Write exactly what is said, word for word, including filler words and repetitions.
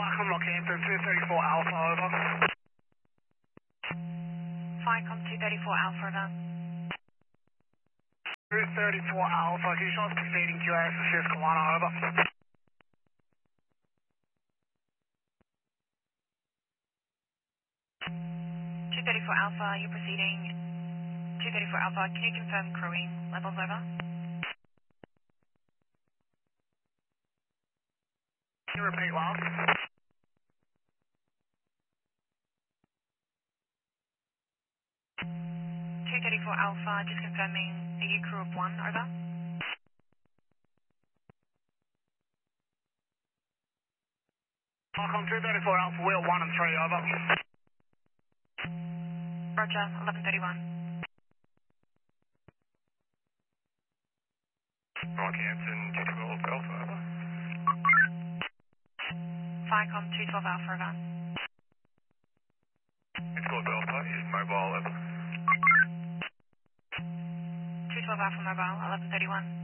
Falcon Rockhampton, two thirty-four Alpha, over. Ficom two thirty-four Alpha, over. two thirty-four Alpha, can you show us proceeding Q A S for Sierra Kalana, over. two thirty-four Alpha, you're proceeding. two thirty-four Alpha, can you confirm crewing levels, over? Can you repeat last? two thirty-four Alpha, just confirming, are you crew of one, over? Falcon two thirty-four Alpha, wheel one and three, over. Roger, eleven thirty-one. Rockhampton, two twelve Alpha, over. Ficom two twelve Alpha, over. two twelve Alpha is mobile, over. two twelve Alpha mobile, eleven thirty-one.